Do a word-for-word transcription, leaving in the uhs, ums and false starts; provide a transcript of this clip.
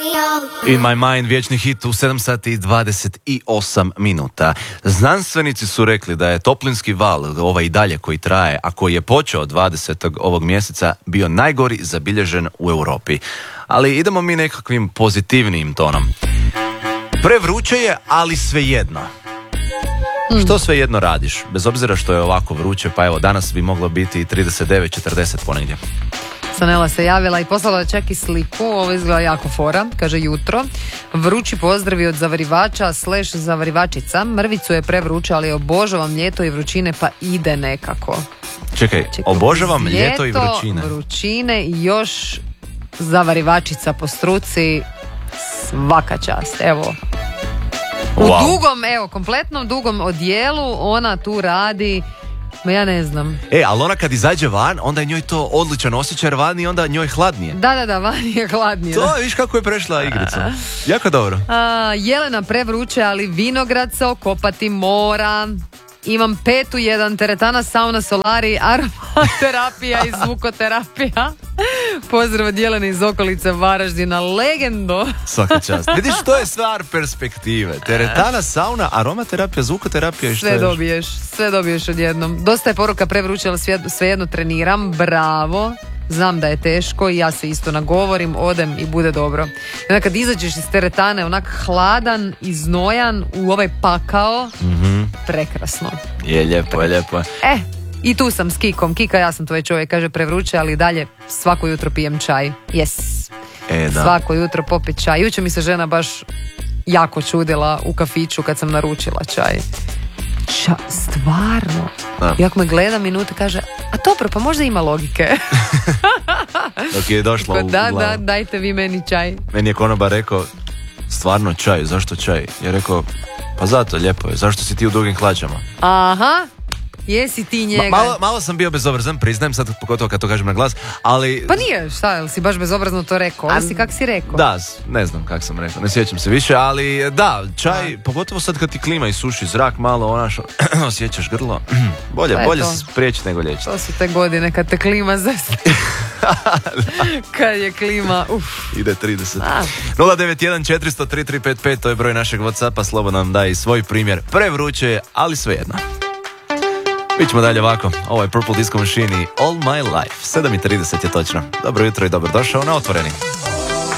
In My Mind, vječni hit u sedam sati i dvadeset osam minuta. Znanstvenici su rekli da je toplinski val, ovaj i dalje koji traje, a koji je počeo dvadesetog ovog mjeseca, bio najgori zabilježen u Europi. Ali idemo mi nekakvim pozitivnijim tonom. Prevruće je, ali svejedno. Mm. Što svejedno radiš? Bez obzira što je ovako vruće, pa evo, danas bi moglo biti i trideset devet četrdeset ponegdje. Sanela se javila i poslala čak i sliku, ovo izgleda jako fora, kaže jutro. Vrući pozdravi od zavarivača slash zavarivačica. Mrvicu je prevruće, ali obožavam ljeto i vrućine, pa ide nekako. Čekaj, Čekaj obožavam ljeto, ljeto i vrućine. vrućine i još zavarivačica po struci, svaka čast, evo. U wow. dugom, evo, kompletnom dugom odijelu ona tu radi. Ma ja ne znam. E, ali ona kad izađe van, onda je njoj to odličan osjećaj, jer van i onda njoj hladnije. Da, da, da, van je hladnije. To, da. Viš kako je prešla igrica. Jako dobro. A, Jelena prevruće, ali vinograd se okopati mora. Imam pet u jedan, teretana, sauna, solari, aromaterapija i zvukoterapija. Pozdrav od Jelene iz okolice Varaždina, legendo. Svaka čast. Vidiš, to je stvar perspektive. Teretana, sauna, aromaterapija, zvukoterapija i što sve dobiješ, sve dobiješ odjednom. Dosta je poruka prevruće, ali svejedno treniram, bravo. Znam da je teško i ja se isto nagovorim, odem i bude dobro. I onda kad izađeš iz teretane onak hladan i znojan u ovaj pakao, mm-hmm. prekrasno. Je lijepo, je lijepo. E, i tu sam s Kikom. Kika, ja sam tvoj čovjek, kaže prevruće, ali dalje svako jutro pijem čaj. Yes. E, da. Svako jutro popit čaj. Jučer mi se žena baš jako čudila u kafiću kad sam naručila čaj. Ča, stvarno. Da. I ako me gleda minute kaže, a dobro, pa možda ima logike. Dok je došla u da, glavu. Da, dajte vi meni čaj. Meni je konobar rekao, stvarno čaj, zašto čaj? Ja rekao, pa zato, lijepo je, zašto si ti u dugim hlačama? Aha, jesi ti njega. Ma, malo, malo sam bio bezobrazan, priznajem sad, pogotovo kad to kažem na glas, ali... Pa nije, šta, jel si baš bezobrazno to rekao? Ovo si kak si rekao? Da, ne znam kak sam rekao, ne sjećam se više, ali da, čaj, da. Pogotovo sad kad ti klima i suši zrak malo, onaš, osjećaš grlo, bolje, bolje se spriječiti nego liječiti. To su te godine kad te klima zesne. Kad je klima, uf. Ide trideset. nula devet jedan četiri nula nula tri tri pet pet, to je broj našeg WhatsAppa, slobodno nam daj svoj primjer. Prevruće je, ali svejedno. Mi ćemo dalje ovako. Ovo je Purple Disco Machine i All My Life. sedam i trideset je točno. Dobro jutro i dobrodošao na Otvoreni.